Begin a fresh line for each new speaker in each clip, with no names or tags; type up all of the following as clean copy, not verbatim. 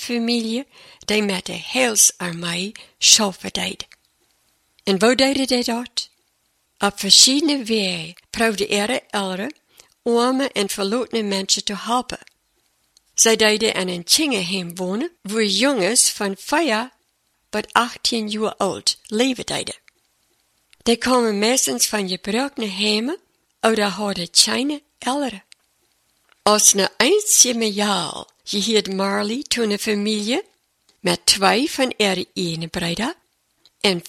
familie die met de heilsarmee schaffen deed. En wo deden die dat? Op verschillende wegen proefde eldere, arme en verlotene mensen te helpen. Zij deden in een kinderheim wonen, waar jongens van 4 tot 18 jaar oud leven deden. Die komen meestens van gebrochene heimen, oder hadden kleine ouderen. Als een einzige jaar gehield Marley toen een familie met 2 van ihre ene Brüder en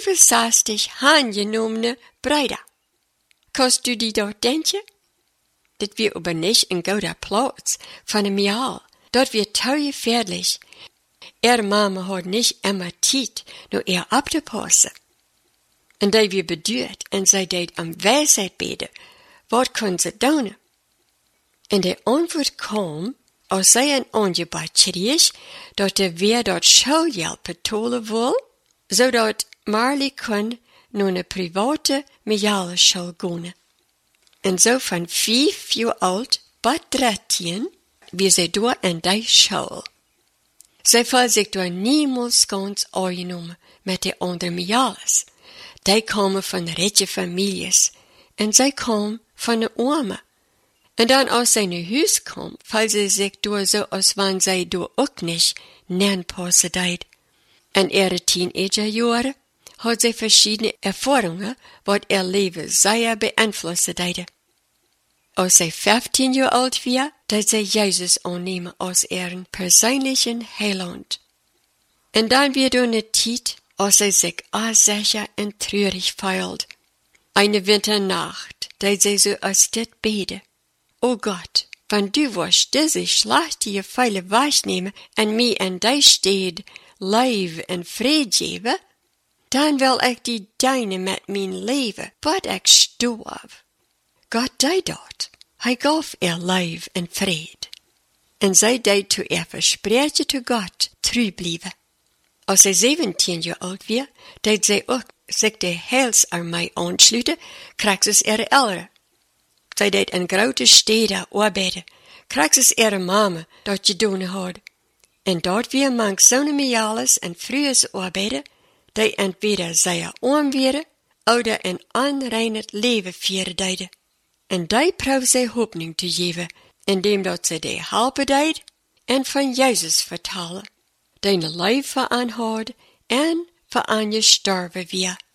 65 handgenommene Brüder. Kannst du die dort denken? Dat wir aber nicht ein guter Platz von einem Jahr. Dort wird teuerfährlich. Ihre Mama hat nicht immer Zeit, nur ihr abzupassen. Und die wir bedürt, und sie deed am Weisheit beten, was können sie tun? Und die Antwort kam, als sie ein Angebot kreeg, dat de weer dat Schulgeld betalen wil, zodat Marley kon naar een private Medialschule gaan. En zo van 5 jaar oud tot 13 wie zij door in die Schule. Zij voelde zich door niemals ganz aangenomen met de andere Mediales. Die komen van rijke families en zij komen van de arme. En dan als zij naar huis kwam, voelde ze zich door zo als wanneer zij door ook niet neerpassen deed. In ihre teenagerjaren had zij verschillende ervaringen wat ihr leven zeer beïnvloeden deden. Als zij 15 jaar oud was, deed zij Jezus aannemen als ihren persoonlijke heiland. En dan weer een tijd, als zij zich onzeker en treurig voelde. Eine Winternacht, deed zij zo als dit beten. O Gott, wenn du wirst diese schlechte Gefälle wegnehmen und mir in dein Stead Leben und Frieden geben, dann will ich die deine mit mein Leben, wat ich starb. Gott deed dat. Hij gaf ihr Leben und Frieden. Und sie deed zu ihr Versprechen zu Gott treu bleiben. Als sie 17 Jahre alt war, deed sie auch sich der Heilsarmee anschließen, kriegt sie ihre Eltern. Zij deed in grote steden arbeiden, kreeg ze ihre Mama dat gedaan had. En dort weer mank zo'n Mediales en vroeges arbeiden, die entweder zeer arm werden, oder een onreinend leven vieren deden. En die proef zij hoopning te geven, indem dat ze die helpen deed en van Jezus vertellen, die een leven voor aan had en voor aan gestorven weer.